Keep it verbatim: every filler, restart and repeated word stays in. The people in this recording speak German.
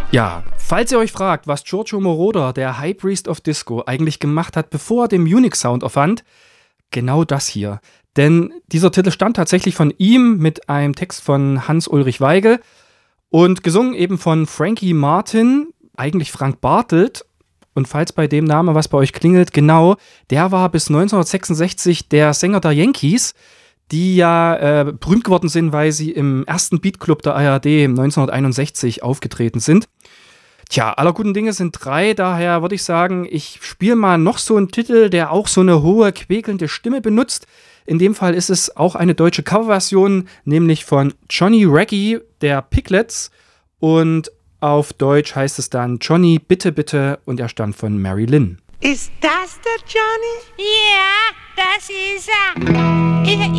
Ja, falls ihr euch fragt, was Giorgio Moroder, der High Priest of Disco, eigentlich gemacht hat, bevor er den Munich-Sound erfand, genau das hier. Denn dieser Titel stammt tatsächlich von ihm mit einem Text von Hans-Ulrich Weigel und gesungen eben von Frankie Martin, eigentlich Frank Bartelt. Und falls bei dem Namen was bei euch klingelt, genau, der war bis neunzehnhundertsechsundsechzig der Sänger der Yankees, die ja äh, berühmt geworden sind, weil sie im ersten Beatclub der A R D neunzehnhunderteinundsechzig aufgetreten sind. Tja, aller guten Dinge sind drei, daher würde ich sagen, ich spiele mal noch so einen Titel, der auch so eine hohe, quäkelnde Stimme benutzt. In dem Fall ist es auch eine deutsche Coverversion, nämlich von Johnny Reggie, der Piglets. Und auf Deutsch heißt es dann Johnny, bitte, bitte, und er stammt von Mary Lynn. Ist das der Johnny? Ja, das ist er. Ich,